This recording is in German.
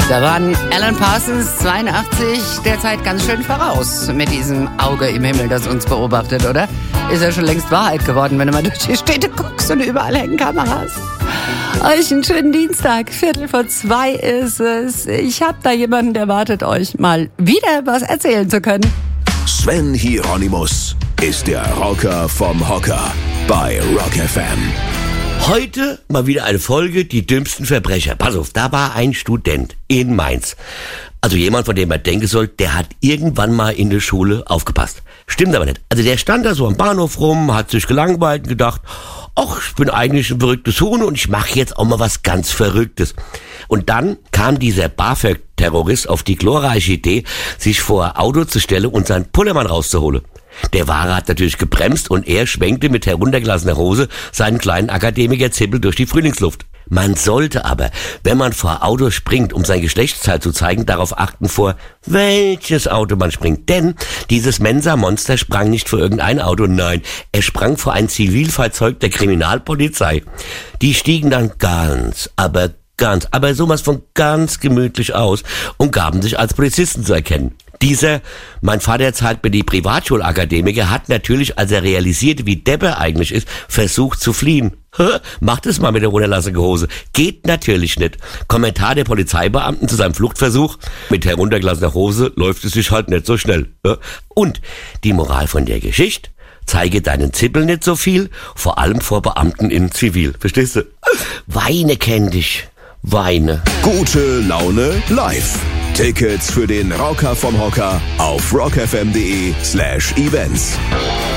Da waren Alan Parsons, 82, derzeit ganz schön voraus mit diesem Auge im Himmel, das uns beobachtet, oder? Ist ja schon längst Wahrheit geworden, wenn du mal durch die Städte guckst und überall hängen Kameras. Euch einen schönen Dienstag, 1:45 ist es. Ich hab da jemanden, der wartet, euch mal wieder was erzählen zu können. Sven Hieronymus ist der Rocker vom Hocker bei Rock FM. Heute mal wieder eine Folge, die dümmsten Verbrecher. Pass auf, da war ein Student in Mainz. Also jemand, von dem man denken soll, der hat irgendwann mal in der Schule aufgepasst. Stimmt aber nicht. Also der stand da so am Bahnhof rum, hat sich gelangweilt und gedacht, ach, ich bin eigentlich ein verrücktes Huhn und ich mache jetzt auch mal was ganz Verrücktes. Und dann kam dieser BAföG-Terrorist auf die glorreiche Idee, sich vor Auto zu stellen und seinen Pullermann rauszuholen. Der Fahrer hat natürlich gebremst und er schwenkte mit heruntergelassener Hose seinen kleinen Akademiker-Zippel durch die Frühlingsluft. Man sollte aber, wenn man vor Auto springt, um sein Geschlechtsteil zu zeigen, darauf achten, vor welches Auto man springt. Denn dieses Mensa-Monster sprang nicht vor irgendein Auto, nein, er sprang vor ein Zivilfahrzeug der Kriminalpolizei. Die stiegen dann aber sowas von ganz gemütlich aus und gaben sich als Polizisten zu erkennen. Dieser, mein Vater zahlt mir die Privatschulakademiker, hat natürlich, als er realisierte, wie Deppe eigentlich ist, versucht zu fliehen. Macht es mal mit der runterlassigen Hose. Geht natürlich nicht. Kommentar der Polizeibeamten zu seinem Fluchtversuch: mit heruntergelassener Hose läuft es sich halt nicht so schnell. Und die Moral von der Geschichte: zeige deinen Zippel nicht so viel, vor allem vor Beamten in Zivil. Verstehst du? Weine kenn dich. Weine. Gute Laune live. Tickets für den Rocker vom Hocker auf rockfm.de/events.